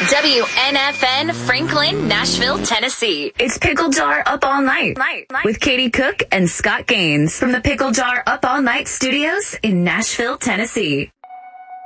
WNFN, Franklin, Nashville, Tennessee. It's Pickle Jar Up All Night with Katie Cook and Scott Gaines from the Pickle Jar Up All Night Studios in Nashville, Tennessee.